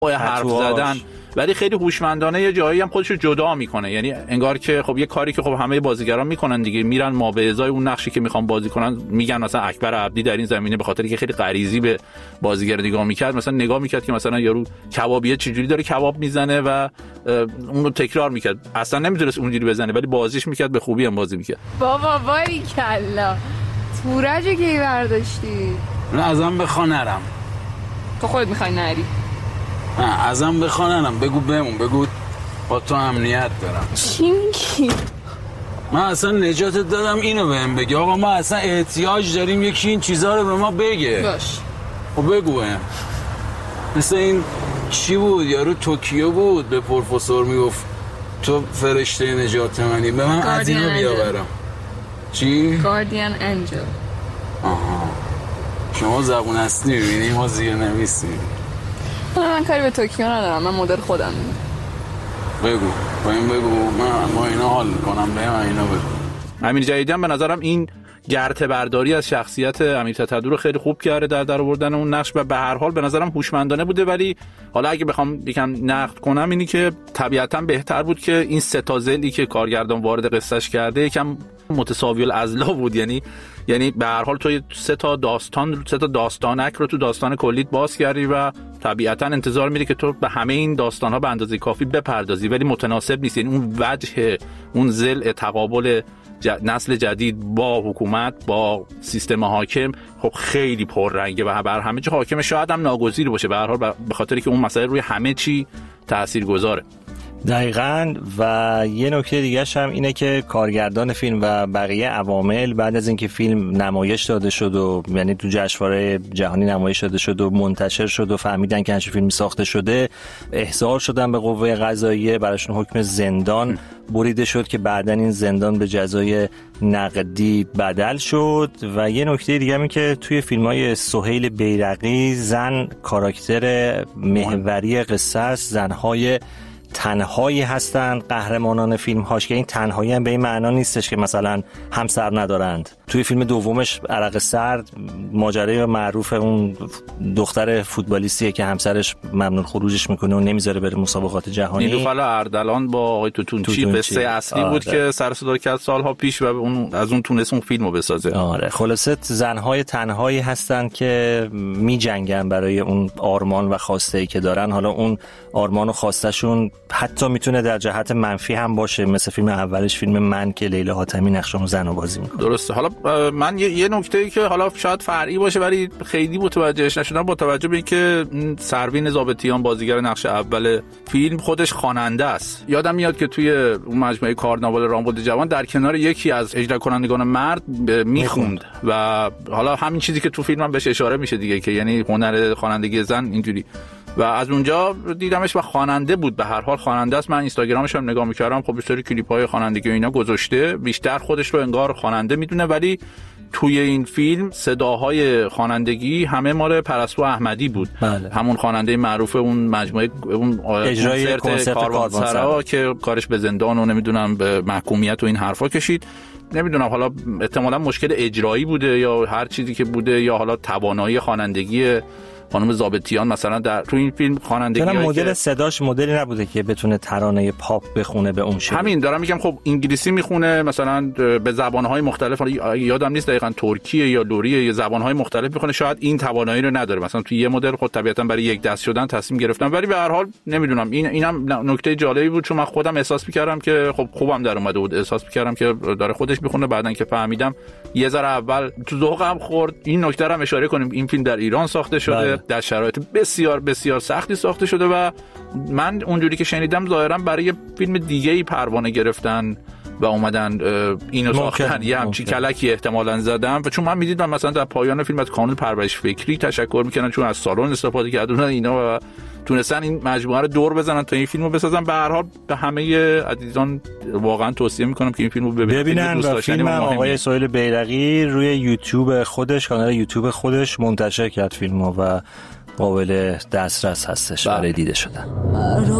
حرف زدن، ولی خیلی هوشمندانه یه جایی هم خودشو جدا میکنه. یعنی انگار که خب یه کاری که خب همه بازیگران میکنن دیگه، میرن ما به ازای اون نقشی که میخوان بازی کنن میگن مثلا اکبر عبدی در این زمینه به خاطر که خیلی غریزی به بازیگر نگاه میکرد، مثلا نگاه میکرد که مثلا یارو کبابیه چجوری داره کباب میزنه و اون رو تکرار میکرد، اصلا نمیتونست اونجوری بزنه ولی بازیش میکرد، به خوبی هم بازی میکرد. بابا باری کلا تورجو کی برداشتی؟ نه ازم بخوا نرم. تو خودت میخوای نری؟ نه ازم بخوا نرم، بگو بمون، بگو با تو امنیت دارم. چی میگی؟ من اصلا نجاتت دادم اینو بهم بگی. آقا ما اصلا احتیاج داریم یکی این چیزا رو به ما بگه. باش خب بگو بهم. مثل این چی بود یارو توکیو بود به پروفسور میگفت تو فرشته نجات منی، به من از اینو بیاورم. چی؟ گاردین انجل. آها شما زبون اصلی میبینی، ما زیر نویس میبینی. من کاری به توکیو ندارم، من مدل خودم. بگو با این بگو، ما اینا حال میکنم، به من اینا بگو. امیر جدیدیان به نظرم این گرته برداری از شخصیت امیر تتلو رو خیلی خوب کرده در آوردن اون نقش و به هر حال به نظرم هوشمندانه بوده. ولی حالا اگه بخوام یکم نقد کنم اینی که طبیعتاً بهتر بود که این سه تا ذیلی که کارگردان وارد قصهش کرده یکم متساوی الاضلاع بود. یعنی به هر حال تو سه تا داستانک رو تو داستان کلیت باز کردی و طبیعتاً انتظار میری که تو به همه این داستان‌ها به اندازه کافی بپردازی، ولی متناسب نیست. یعنی اون وجه اون ضلع تقابل نسل جدید با حکومت با سیستم حاکم خب خیلی پررنگه و بر همه چی حاکم، شاید هم ناگزیر باشه به هر حال به خاطر که اون مسئله روی همه چی تاثیرگذاره. دقیقاً. و یه نکته دیگه هم اینه که کارگردان فیلم و بقیه عوامل بعد از اینکه فیلم نمایش داده شد و یعنی تو جشنواره جهانی نمایش داده شد و منتشر شد و فهمیدن که همچین فیلمی ساخته شده، احضار شدن به قوه قضاییه، براشون حکم زندان بریده شد که بعداً این زندان به جزای نقدی بدل شد. و یه نکته دیگه هم این که توی فیلم‌های سهیل بیرقی زن کاراکتر محوری قصه است، زن‌های تنهایی هستن قهرمانان فیلم هاش، که این تنهایی هم به این معنا نیستش که مثلا همسر ندارند. توی فیلم دومش عرق سرد ماجرای معروف اون دختر فوتبالیستیه که همسرش ممنوع خروجش میکنه و نمیذاره بره مسابقات جهانی. نیلوفر اردلان با آقای توتونچی قصه اصلی بود که سر صدا کرد سالها پیش و اون از اون تونست اون فیلمو بسازه. آره خلاصه زنهای تنهایی هستن که میجنگن برای اون آرمان و خواسته‌ای که دارن. حالا اون آرمان و خواسته‌شون حتی میتونه در جهت منفی هم باشه، مثل فیلم اولش فیلم من که لیلا حاتمی نقش اون زنو بازی میکنه. درسته. حالا من یه نکته‌ای که حالا شاید فرعی باشه ولی خیلی متوجهش نشدم، با توجه به اینکه سروین ضابطیان بازیگر نقش اول فیلم خودش خواننده است. یادم میاد که توی اون مجموعه کارناوال رامبد جوان در کنار یکی از اجرا کنندگان مرد میخوند و حالا همین چیزی که تو فیلم هم بهش اشاره میشه دیگه، که یعنی هنر خوانندگی زن اینجوری، و از اونجا دیدمش و خواننده بود. به هر حال خواننده است. من اینستاگرامش هم نگاه می‌کردم، خب بسیاری کلیپ‌های خوانندگی و اینا گذاشته، بیشتر خودش رو انگار خواننده میدونه، ولی توی این فیلم صداهای خوانندگی همه مال پرستو احمدی بود. بله. همون خواننده معروف اون مجموعه اون کنسرت کاروانسرا که کارش به زندان و نمیدونم به محکومیت و این حرفا کشید. نمیدونم حالا احتمالاً مشکل اجرایی بوده یا هر چیزی که بوده، یا حالا توانایی خوانندگی خانم ضابطیان مثلا در تو این فیلم خوانندگی مدل صداش مدلی نبوده که بتونه ترانه پاپ بخونه به اون شکل. همین دارم میگم. خب انگلیسی میخونه مثلا به زبانهای مختلف، یادم نیست دقیقاً ترکیه یا لوریه یا زبانهای مختلف میخونه، شاید این توانایی رو نداره. مثلا تو یه مدل خود طبیعتاً برای یک دست شدن تصمیم گرفتن، ولی به هر حال نمیدونم اینم نکته جالبی بود، چون من خودم احساس میکردم که خب خوبم در اومده بود، احساس میکردم که داره خودش میخونه. بعدن که فهمیدم یه ذره اول تو ذوقم خورد. این نکته رو هم اشاره کنیم، این فیلم در ایران ساخته شده، در شرایط بسیار بسیار سختی ساخته شده و من اونجوری که شنیدم ظاهرا برای فیلم دیگه‌ای پروانه گرفتن و اومدن اینو ساختن، یه همچین کلکی احتمالاً زدم. و چون من میدیدم مثلا در پایان فیلم از کانون پرورش فکری تشکر میکنن چون از سالن استفاده کردن اینا و تونستن این مجموعه رو دور بزنن تا این فیلمو بسازن. به هر حال به همه عزیزان واقعا توصیه میکنم که این فیلمو ببینن. و فیلم آقای سهیل بیرقی روی یوتیوب خودش، کانال یوتیوب خودش منتشر کرد فیلمو و قابل دسترس هستش برای دیده شدن.